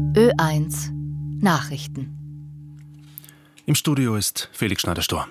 Ö1 Nachrichten. Im Studio ist Felix Schneider-Stor.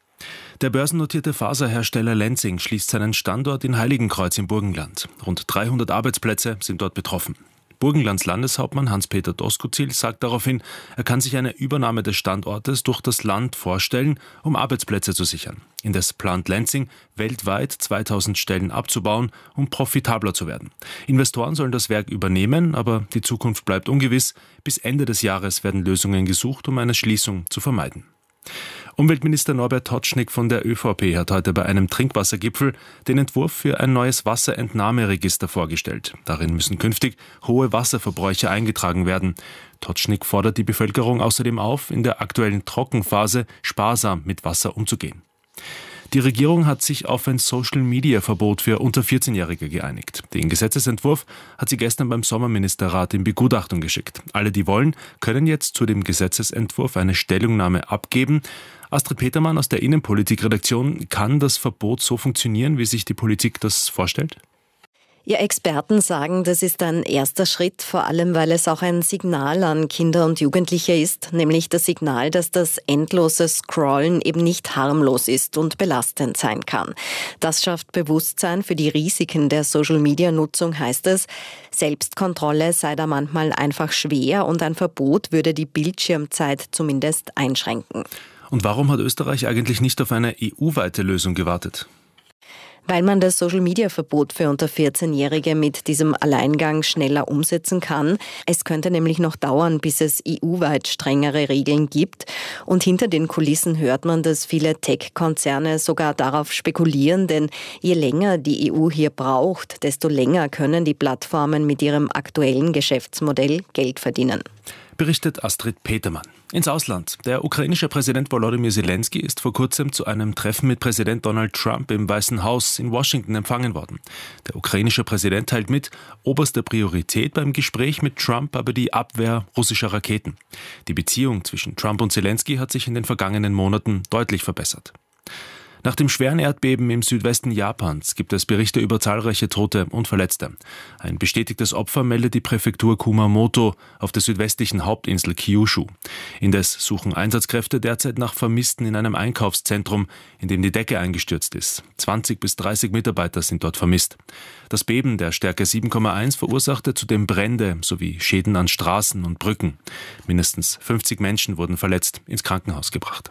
Der börsennotierte Faserhersteller Lenzing schließt seinen Standort in Heiligenkreuz im Burgenland. Rund 300 Arbeitsplätze sind dort betroffen. Burgenlands Landeshauptmann Hans-Peter Doskozil sagt daraufhin, er kann sich eine Übernahme des Standortes durch das Land vorstellen, um Arbeitsplätze zu sichern. Indes plant Lenzing, weltweit 2000 Stellen abzubauen, um profitabler zu werden. Investoren sollen das Werk übernehmen, aber die Zukunft bleibt ungewiss. Bis Ende des Jahres werden Lösungen gesucht, um eine Schließung zu vermeiden. Umweltminister Norbert Totschnig von der ÖVP hat heute bei einem Trinkwassergipfel den Entwurf für ein neues Wasserentnahmeregister vorgestellt. Darin müssen künftig hohe Wasserverbräuche eingetragen werden. Totschnig fordert die Bevölkerung außerdem auf, in der aktuellen Trockenphase sparsam mit Wasser umzugehen. Die Regierung hat sich auf ein Social-Media-Verbot für unter 14-Jährige geeinigt. Den Gesetzesentwurf hat sie gestern beim Sommerministerrat in Begutachtung geschickt. Alle, die wollen, können jetzt zu dem Gesetzesentwurf eine Stellungnahme abgeben. Astrid Petermann aus der Innenpolitik-Redaktion, kann das Verbot so funktionieren, wie sich die Politik das vorstellt? Ja, Experten sagen, das ist ein erster Schritt, vor allem weil es auch ein Signal an Kinder und Jugendliche ist, nämlich das Signal, dass das endlose Scrollen eben nicht harmlos ist und belastend sein kann. Das schafft Bewusstsein für die Risiken der Social-Media-Nutzung, heißt es. Selbstkontrolle sei da manchmal einfach schwer und ein Verbot würde die Bildschirmzeit zumindest einschränken. Und warum hat Österreich eigentlich nicht auf eine EU-weite Lösung gewartet? Weil man das Social-Media-Verbot für unter 14-Jährige mit diesem Alleingang schneller umsetzen kann. Es könnte nämlich noch dauern, bis es EU-weit strengere Regeln gibt. Und hinter den Kulissen hört man, dass viele Tech-Konzerne sogar darauf spekulieren, denn je länger die EU hier braucht, desto länger können die Plattformen mit ihrem aktuellen Geschäftsmodell Geld verdienen. Berichtet Astrid Petermann. Ins Ausland. Der ukrainische Präsident Volodymyr Zelensky ist vor kurzem zu einem Treffen mit Präsident Donald Trump im Weißen Haus in Washington empfangen worden. Der ukrainische Präsident teilt mit, oberste Priorität beim Gespräch mit Trump aber die Abwehr russischer Raketen. Die Beziehung zwischen Trump und Zelensky hat sich in den vergangenen Monaten deutlich verbessert. Nach dem schweren Erdbeben im Südwesten Japans gibt es Berichte über zahlreiche Tote und Verletzte. Ein bestätigtes Opfer meldet die Präfektur Kumamoto auf der südwestlichen Hauptinsel Kyushu. Indes suchen Einsatzkräfte derzeit nach Vermissten in einem Einkaufszentrum, in dem die Decke eingestürzt ist. 20 bis 30 Mitarbeiter sind dort vermisst. Das Beben der Stärke 7,1 verursachte zudem Brände sowie Schäden an Straßen und Brücken. Mindestens 50 Menschen wurden verletzt ins Krankenhaus gebracht.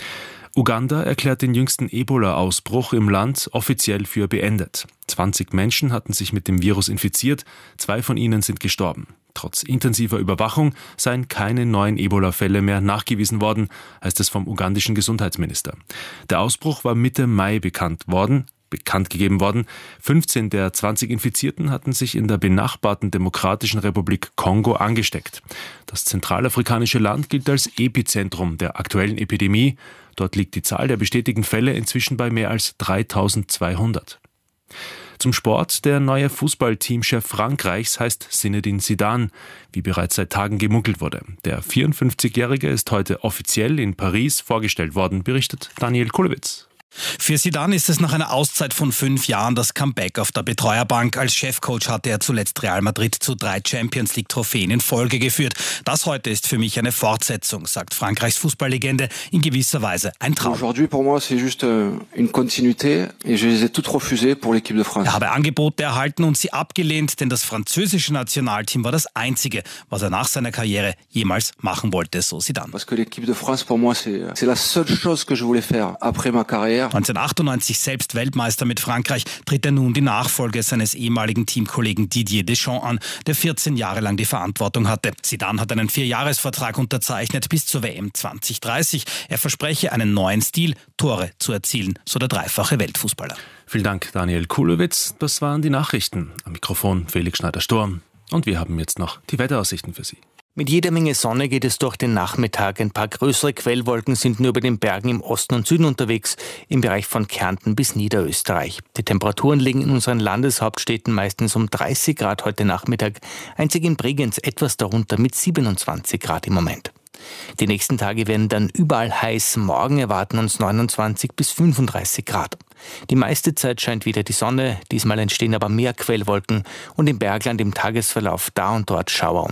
Uganda erklärt den jüngsten Ebola-Ausbruch im Land offiziell für beendet. 20 Menschen hatten sich mit dem Virus infiziert, 2 von ihnen sind gestorben. Trotz intensiver Überwachung seien keine neuen Ebola-Fälle mehr nachgewiesen worden, heißt es vom ugandischen Gesundheitsminister. Der Ausbruch war Mitte Mai bekannt gegeben worden. 15 der 20 Infizierten hatten sich in der benachbarten Demokratischen Republik Kongo angesteckt. Das zentralafrikanische Land gilt als Epizentrum der aktuellen Epidemie. Dort liegt die Zahl der bestätigten Fälle inzwischen bei mehr als 3200. Zum Sport. Der neue Fußballteamchef Frankreichs heißt Zinedine Zidane, wie bereits seit Tagen gemunkelt wurde. Der 54-Jährige ist heute offiziell in Paris vorgestellt worden, berichtet Daniel Kulewitz. Für Zidane ist es nach einer Auszeit von 5 Jahren das Comeback auf der Betreuerbank. Als Chefcoach hatte er zuletzt Real Madrid zu 3 Champions-League-Trophäen in Folge geführt. Das heute ist für mich eine Fortsetzung, sagt Frankreichs Fußballlegende, in gewisser Weise ein Traum. Aujourd'hui pour moi c'est juste une continuité et je les ai toutes refusées pour l'équipe de France. Er habe Angebote erhalten und sie abgelehnt, denn das französische Nationalteam war das einzige, was er nach seiner Karriere jemals machen wollte, so Zidane. Parce que l'équipe de France pour moi c'est la seule chose que je voulais faire après ma carrière. 1998 selbst Weltmeister mit Frankreich, tritt er nun die Nachfolge seines ehemaligen Teamkollegen Didier Deschamps an, der 14 Jahre lang die Verantwortung hatte. Zidane hat einen 4-Jahres-Vertrag unterzeichnet bis zur WM 2030. Er verspreche einen neuen Stil, Tore zu erzielen, so der dreifache Weltfußballer. Vielen Dank, Daniel Kulewitz. Das waren die Nachrichten. Am Mikrofon Felix Schneider-Stor. Und wir haben jetzt noch die Wetteraussichten für Sie. Mit jeder Menge Sonne geht es durch den Nachmittag. Ein paar größere Quellwolken sind nur über den Bergen im Osten und Süden unterwegs, im Bereich von Kärnten bis Niederösterreich. Die Temperaturen liegen in unseren Landeshauptstädten meistens um 30 Grad heute Nachmittag, einzig in Bregenz etwas darunter mit 27 Grad im Moment. Die nächsten Tage werden dann überall heiß. Morgen erwarten uns 29 bis 35 Grad. Die meiste Zeit scheint wieder die Sonne, diesmal entstehen aber mehr Quellwolken und im Bergland im Tagesverlauf da und dort Schauer